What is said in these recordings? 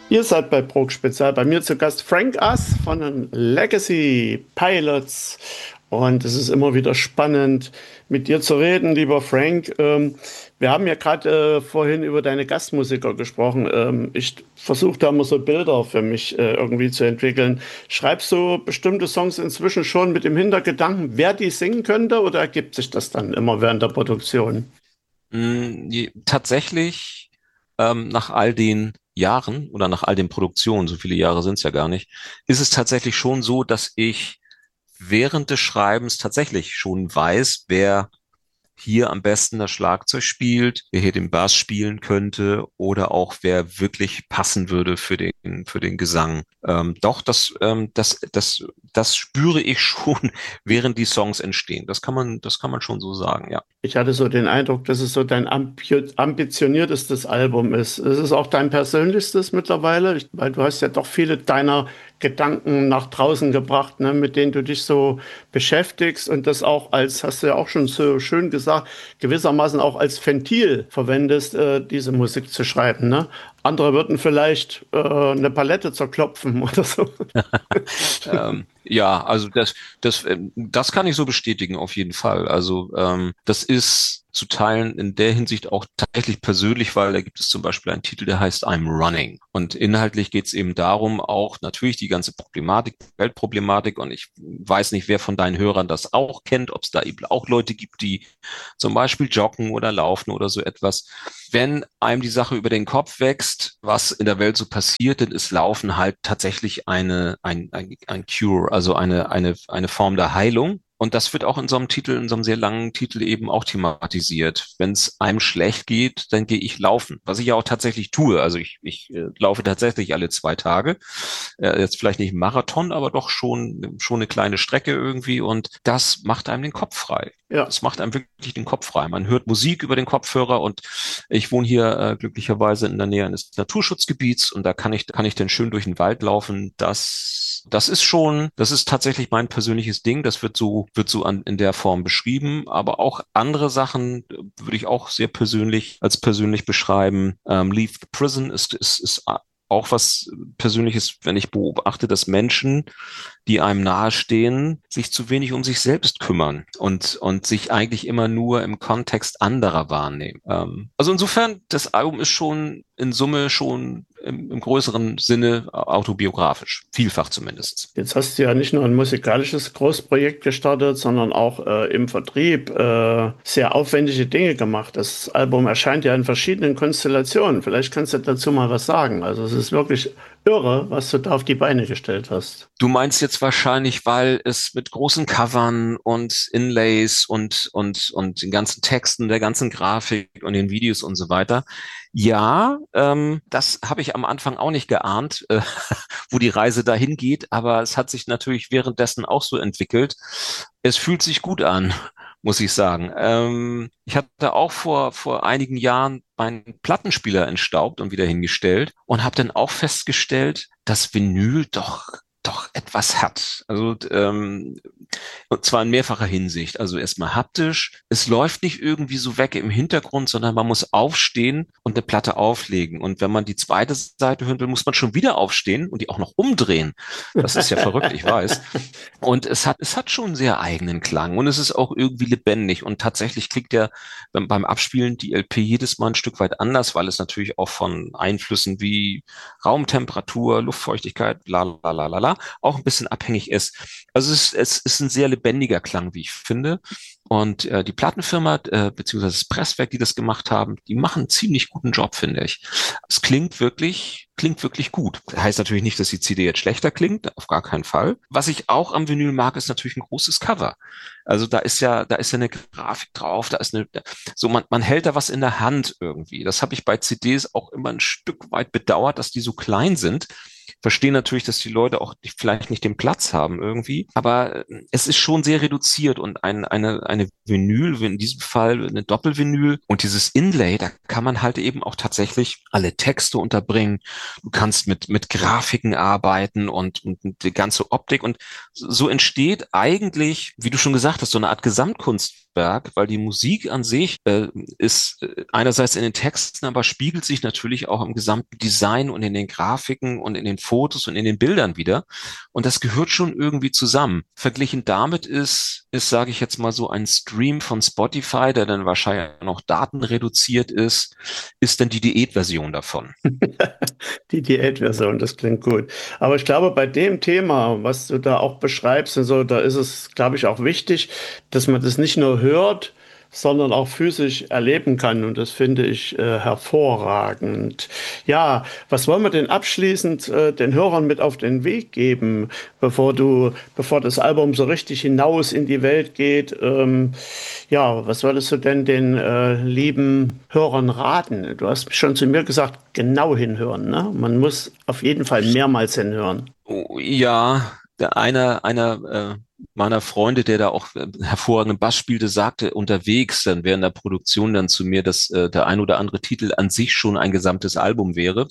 Ihr seid bei Prog Spezial. Bei mir zu Gast Frank Ass von den Legacy Pilots. Und es ist immer wieder spannend, mit dir zu reden, lieber Frank. Wir haben ja gerade vorhin über deine Gastmusiker gesprochen. Ich versuche da immer so Bilder für mich irgendwie zu entwickeln. Schreibst du bestimmte Songs inzwischen schon mit dem Hintergedanken, wer die singen könnte, oder ergibt sich das dann immer während der Produktion? Tatsächlich, nach all den Jahren oder nach all den Produktionen, so viele Jahre sind es ja gar nicht, ist es tatsächlich schon so, dass ich während des Schreibens tatsächlich schon weiß, wer hier am besten das Schlagzeug spielt, wer hier den Bass spielen könnte oder auch wer wirklich passen würde für den Gesang. Doch, das spüre ich schon, während die Songs entstehen. Das kann man schon so sagen, ja. Ich hatte so den Eindruck, dass es so dein ambitioniertestes Album ist. Ist es auch dein persönlichstes mittlerweile? Weil du hast ja doch viele deiner Gedanken nach draußen gebracht, ne, mit denen du dich so beschäftigst und das auch als, hast du ja auch schon so schön gesagt, gewissermaßen auch als Ventil verwendest, diese Musik zu schreiben, ne? Andere würden vielleicht eine Palette zerklopfen oder so. Ja, also das kann ich so bestätigen auf jeden Fall. Also das ist zu teilen in der Hinsicht auch tatsächlich persönlich, weil da gibt es zum Beispiel einen Titel, der heißt I'm Running. Und inhaltlich geht es eben darum, auch natürlich die ganze Problematik, Weltproblematik. Und ich weiß nicht, wer von deinen Hörern das auch kennt, ob es da eben auch Leute gibt, die zum Beispiel joggen oder laufen oder so etwas. Wenn einem die Sache über den Kopf wächst, was in der Welt so passiert, dann ist Laufen halt tatsächlich ein Cure, also eine Form der Heilung. Und das wird auch in so einem Titel, in so einem sehr langen Titel eben auch thematisiert. Wenn es einem schlecht geht, dann gehe ich laufen, was ich ja auch tatsächlich tue. Also ich laufe tatsächlich alle 2 Tage. Jetzt vielleicht nicht einen Marathon, aber doch schon eine kleine Strecke irgendwie. Und das macht einem den Kopf frei. Ja. Das macht einem wirklich den Kopf frei. Man hört Musik über den Kopfhörer und ich wohne hier glücklicherweise in der Nähe eines Naturschutzgebiets und da kann ich dann schön durch den Wald laufen. Das ist tatsächlich mein persönliches Ding. Das wird so in der Form beschrieben. Aber auch andere Sachen würde ich auch sehr als persönlich beschreiben. Leave the Prison ist auch was Persönliches, wenn ich beobachte, dass Menschen, die einem nahestehen, sich zu wenig um sich selbst kümmern und sich eigentlich immer nur im Kontext anderer wahrnehmen. Also insofern, das Album ist schon in Summe schon im größeren Sinne autobiografisch, vielfach zumindest. Jetzt hast du ja nicht nur ein musikalisches Großprojekt gestartet, sondern auch im Vertrieb sehr aufwendige Dinge gemacht. Das Album erscheint ja in verschiedenen Konstellationen. Vielleicht kannst du dazu mal was sagen. Also es ist wirklich irre, was du da auf die Beine gestellt hast. Du meinst jetzt wahrscheinlich, weil es mit großen Covern und Inlays und den ganzen Texten, der ganzen Grafik und den Videos und so weiter. Ja, das habe ich am Anfang auch nicht geahnt, wo die Reise dahin geht, aber es hat sich natürlich währenddessen auch so entwickelt. Es fühlt sich gut an, muss ich sagen. Ich hatte auch vor einigen Jahren meinen Plattenspieler entstaubt und wieder hingestellt und habe dann auch festgestellt, dass Vinyl doch etwas hat. Also und zwar in mehrfacher Hinsicht. Also erstmal haptisch. Es läuft nicht irgendwie so weg im Hintergrund, sondern man muss aufstehen und eine Platte auflegen. Und wenn man die zweite Seite hören will, muss man schon wieder aufstehen und die auch noch umdrehen. Das ist ja verrückt, ich weiß. Und es hat schon einen sehr eigenen Klang und es ist auch irgendwie lebendig. Und tatsächlich klingt ja beim Abspielen die LP jedes Mal ein Stück weit anders, weil es natürlich auch von Einflüssen wie Raumtemperatur, Luftfeuchtigkeit, la, auch ein bisschen abhängig ist. Also es ist ein sehr lebendiger Klang, wie ich finde. Und die Plattenfirma, beziehungsweise das Presswerk, die das gemacht haben, die machen einen ziemlich guten Job, finde ich. Es klingt wirklich gut. Heißt natürlich nicht, dass die CD jetzt schlechter klingt, auf gar keinen Fall. Was ich auch am Vinyl mag, ist natürlich ein großes Cover. Also da ist ja eine Grafik drauf, da ist so man hält da was in der Hand irgendwie. Das habe ich bei CDs auch immer ein Stück weit bedauert, dass die so klein sind. Verstehe natürlich, dass die Leute auch vielleicht nicht den Platz haben irgendwie, aber es ist schon sehr reduziert und eine Vinyl, in diesem Fall eine Doppelvinyl. Und dieses Inlay, da kann man halt eben auch tatsächlich alle Texte unterbringen. Du kannst mit Grafiken arbeiten und die ganze Optik. Und so entsteht eigentlich, wie du schon gesagt hast, so eine Art Gesamtkunstwerk, weil die Musik an sich ist einerseits in den Texten, aber spiegelt sich natürlich auch im gesamten Design und in den Grafiken und in den Fotos und in den Bildern wieder. Und das gehört schon irgendwie zusammen. Verglichen damit sage ich jetzt mal so, ein Stream von Spotify, der dann wahrscheinlich noch datenreduziert ist dann die Diätversion davon. Die Diätversion, das klingt gut. Aber ich glaube, bei dem Thema, was du da auch beschreibst und so, da ist es, glaube ich, auch wichtig, dass man das nicht nur hört, sondern auch physisch erleben kann. Und das finde ich hervorragend. Ja, was wollen wir denn abschließend den Hörern mit auf den Weg geben, bevor das Album so richtig hinaus in die Welt geht? Ja, was würdest du denn den lieben Hörern raten? Du hast schon zu mir gesagt, genau hinhören, ne? Man muss auf jeden Fall mehrmals hinhören. Oh, ja, einer meiner Freunde, der da auch hervorragenden Bass spielte, sagte unterwegs dann während der Produktion dann zu mir, dass der ein oder andere Titel an sich schon ein gesamtes Album wäre.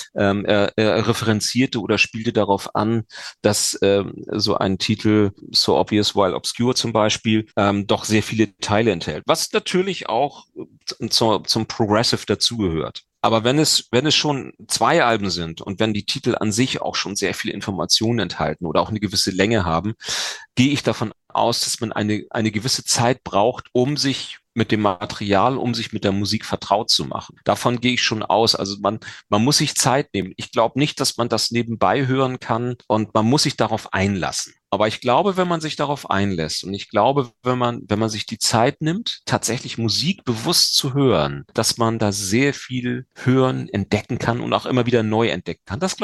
Er referenzierte oder spielte darauf an, dass so ein Titel So Obvious While Obscure zum Beispiel doch sehr viele Teile enthält, was natürlich auch zum Progressive dazugehört. Aber wenn es schon zwei Alben sind und wenn die Titel an sich auch schon sehr viele Informationen enthalten oder auch eine gewisse Länge haben, gehe ich davon aus, dass man eine gewisse Zeit braucht, um sich mit dem Material, um sich mit der Musik vertraut zu machen. Davon gehe ich schon aus. Also man muss sich Zeit nehmen. Ich glaube nicht, dass man das nebenbei hören kann und man muss sich darauf einlassen. Aber ich glaube, wenn man sich darauf einlässt und ich glaube, wenn man sich die Zeit nimmt, tatsächlich Musik bewusst zu hören, dass man da sehr viel hören, entdecken kann und auch immer wieder neu entdecken kann. Das